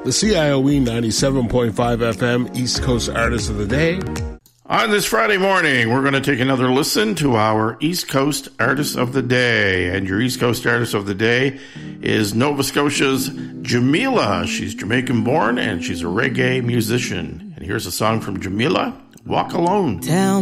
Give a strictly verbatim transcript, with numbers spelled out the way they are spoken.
the C I O E ninety-seven point five F M East Coast Artist of the Day. On this Friday morning, we're going to take another listen to our East Coast Artist of the Day. And your East Coast Artist of the Day is Nova Scotia's Jamila. She's Jamaican-born, and she's a reggae musician. And here's a song from Jamila, Walk Alone. Tell